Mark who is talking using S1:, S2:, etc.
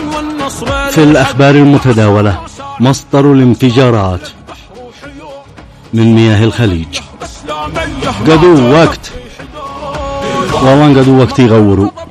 S1: في الأخبار المتداولة مصدر الانفجارات من مياه الخليج. قدو وقت والله قدو وقت يغوروا.